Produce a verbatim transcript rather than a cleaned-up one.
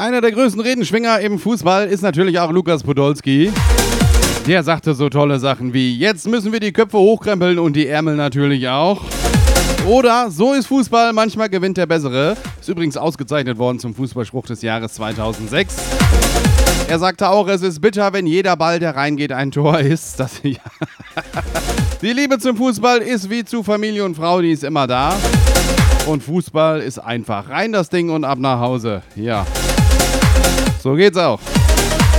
Einer der größten Redenschwinger im Fußball ist natürlich auch Lukas Podolski. Der sagte so tolle Sachen wie: Jetzt müssen wir die Köpfe hochkrempeln und die Ärmel natürlich auch. Oder so ist Fußball, manchmal gewinnt der Bessere. Ist übrigens ausgezeichnet worden zum Fußballspruch des Jahres zweitausendsechs. Er sagte auch, es ist bitter, wenn jeder Ball, der reingeht, ein Tor ist. Das, ja. Die Liebe zum Fußball ist wie zu Familie und Frau, die ist immer da. Und Fußball ist einfach rein das Ding und ab nach Hause. Ja, so geht's auch.